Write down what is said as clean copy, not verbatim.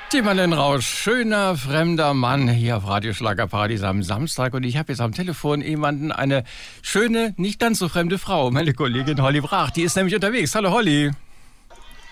Timmerlen Rausch, schöner fremder Mann hier auf Radio Schlagerparadies am Samstag. Und ich habe jetzt am Telefon eine schöne, nicht ganz so fremde Frau, meine Kollegin Holly Brach. Die ist nämlich unterwegs. Hallo Holly.